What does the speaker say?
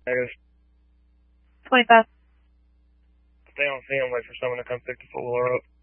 Negative. 25. Stay on scene and wait for someone to come pick the floor up.